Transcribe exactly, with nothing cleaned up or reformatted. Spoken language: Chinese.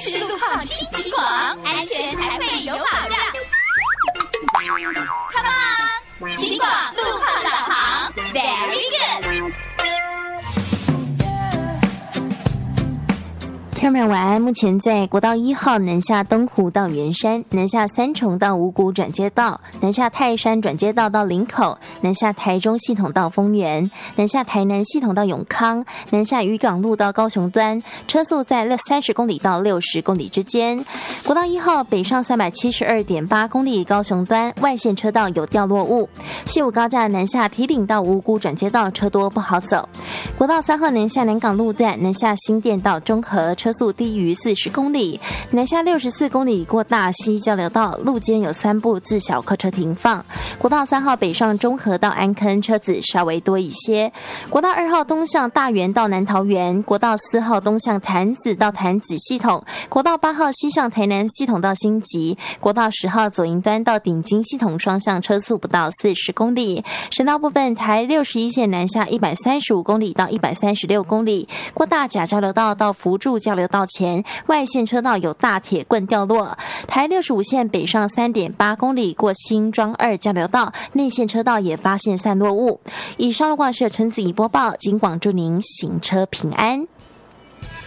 是路况听警广，安全才会有保障。Come on， 警广路况导航 ，Very good。 听众朋友晚安，目前在国道一号南下东湖到圆山，南下三重到五股转接道，南下泰山转接道到林口，南下台中系统到丰原，南下台南系统到永康，南下渔港路到高雄端，车速在三十公里到六十公里之间。国道一号北上三百七十二点八公里，高雄端外线车道有掉落物。西武高架南下堤顶到五股转接道车多不好走。国道三号南下南港路段南下新店到中和，车速低于四十公里，南下六十四公里过大溪交流道，路肩有三部自小客车停放。国道三号北上中和到安坑，车子稍微多一些。国道二号东向大园到南桃园，国道四号东向潭子到潭子系统，国道八号西向台南系统到新集，国道十号左营端到顶金系统双向车速不到四十公里。省道部分，台六十一线南下一百三十五公里到一百三十六公里，过大甲交流道到福柱交流道前外线车道有大铁棍掉落。台六十五线北上 三点八公里过新庄二交流道，内线车道也发现散落物。以上路况是陈子怡播报，警广祝您行车平安。